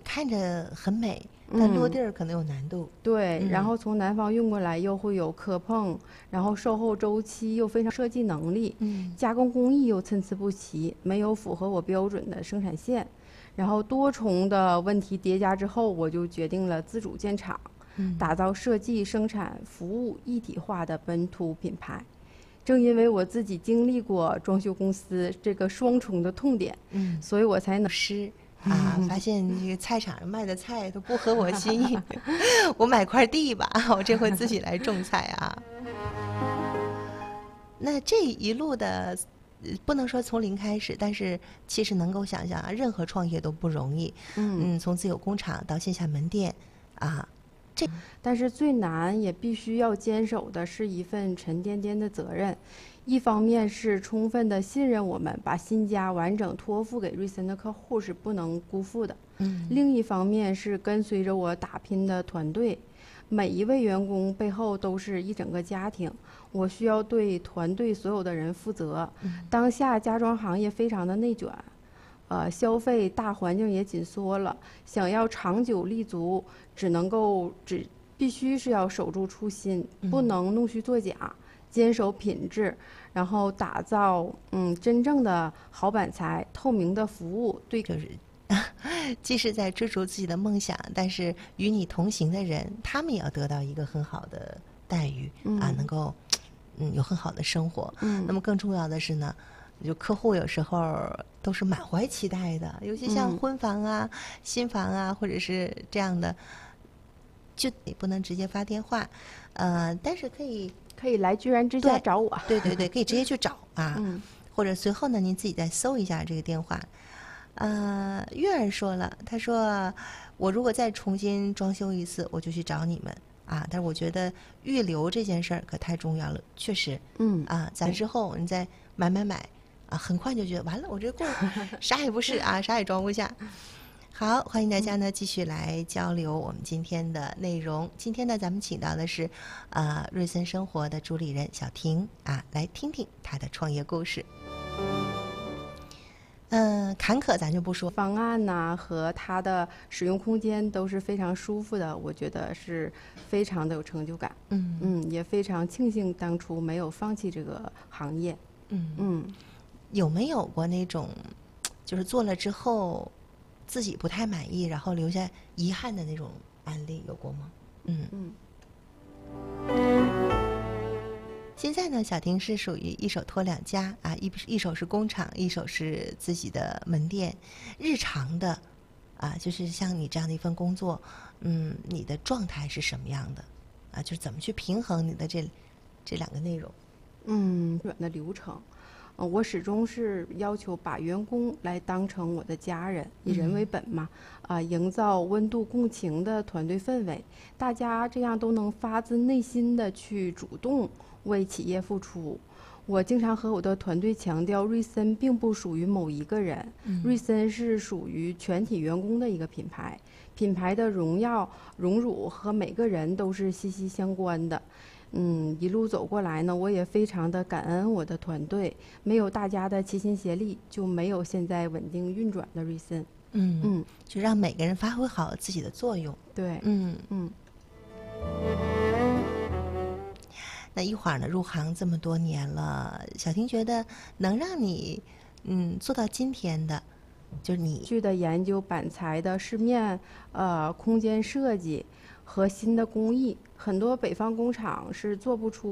看着很美，但落地儿可能有难度。 对，然后从南方运过来又会有磕碰，然后售后周期又非常设计能力，加工工艺又参差不齐，没有符合我标准的生产线，然后多重的问题叠加之后，我就决定了自主建厂，打造设计、生产、服务一体化的本土品牌。正因为我自己经历过装修公司这个双重的痛点，所以我才能发现这个菜场上卖的菜都不合我心意，我买块地吧，我这回自己来种菜啊。那这一路的，不能说从零开始，但是其实能够想象啊，任何创业都不容易。从自有工厂到线下门店啊。 但是最难也必须要坚守的是一份沉甸甸的责任，一方面是充分的信任我们，把新家完整托付给瑞森的客户是不能辜负的。另一方面是跟随着我打拼的团队，每一位员工背后都是一整个家庭，我需要对团队所有的人负责。当下家装行业非常的内卷，消费大环境也紧缩了，想要长久立足，必须是要守住初心，不能弄虚作假，坚守品质，然后打造真正的好板材、透明的服务。对， 就是既是在追逐自己的梦想，但是与你同行的人，他们也要得到一个很好的待遇能够有很好的生活。那么更重要的是呢，就客户有时候都是满怀期待的，尤其像婚房啊、新房啊，或者是这样的，就也不能直接发电话，但是可以来居然之家找我。 对，可以直接去找啊，或者随后呢，您自己再搜一下这个电话。月儿说了，他说我如果再重新装修一次，我就去找你们啊。但是我觉得预留这件事儿可太重要了，确实，咱之后你再买很快就觉得完了，我这柜啥也不是啊，啥也装不下。好，欢迎大家呢继续来交流我们今天的内容。今天呢，咱们请到的是瑞森生活的主理人小婷啊，来听听她的创业故事。坎坷咱就不说， 方案呐和它的使用空间都是非常舒服的，我觉得是非常的有成就感。也非常庆幸当初没有放弃这个行业。 有没有过那种就是做了之后自己不太满意，然后留下遗憾的那种案例，有过吗？现在呢，小婷是属于一手托两家啊，一手是工厂，一手是自己的门店。日常的就是像你这样的一份工作，你的状态是什么样的啊？就是怎么去平衡你的这两个内容？ 软的流程。我始终是要求把员工来当成我的家人，以人为本嘛，营造温度共情的团队氛围，大家这样都能发自内心的去主动为企业付出。我经常和我的团队强调，瑞森并不属于某一个人，瑞森是属于全体员工的一个品牌，品牌的荣耀荣辱和每个人都是息息相关的。一路走过来呢，我也非常的感恩我的团队，没有大家的齐心协力，就没有现在稳定运转的瑞森。 就让每个人发挥好自己的作用。 对， 那一会儿呢，入行这么多年了，小婷觉得能让你做到今天的，就是你去的研究板材的市面空间设计和新的工艺，很多北方工厂是做不出